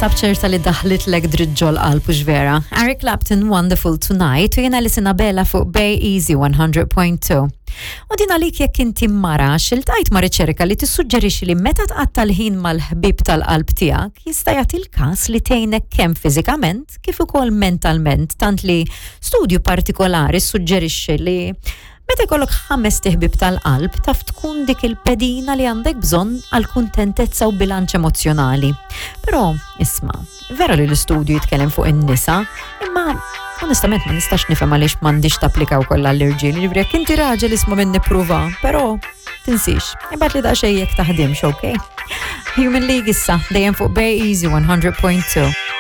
Naħsab ċerta li daħlit lek driġġol qalb u ġvera. Eric Clapton, Wonderful Tonight, u jena li Sinabella fuq Bay Easy 100.2. U din għalik jekk inti mara xiltajt ma' riċerka li tissuġġerixi li meta tqatta l-ħin mal-ħbib tal-qalb tiegħek jista' jagħti l-każ li tgħinek kemm fiżikament kif ukoll mentalment, tant li studju partikolari suġġerixxi li meta jkollok 5 tiħbib tal-qalb taf tkun dik il-pedina li għandek bżonn għal kuntentezza u bilanċ emozjonali. Però, isma', vera li l-istudju jitkellem fuq in-nisa, imma onestament ma nistax nifhem għaliex m'għandix tapplikaw kollha l-irġiel. Jiġifieri jekk inti raġel isma' minn nippruva, però tinsix, ibgħat li daqsxejn jekk taħdimx, okay? Human League issa dejjem fuq Bay Easy 100.2.